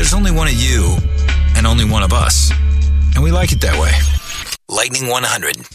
there's only one of you and only one of us. And we like it that way. Lightning 100.